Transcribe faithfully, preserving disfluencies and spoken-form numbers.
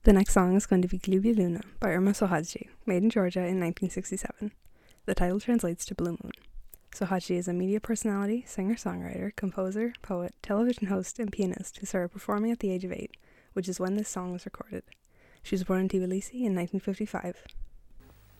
The next song is going to be Glubia Luna by Irma Sohadji, made in Georgia in nineteen sixty-seven. The title translates to Blue Moon. Sohadji is a media personality, singer-songwriter, composer, poet, television host, and pianist who started performing at the age of eight, which is when this song was recorded. She was born in Tbilisi in nineteen fifty-five.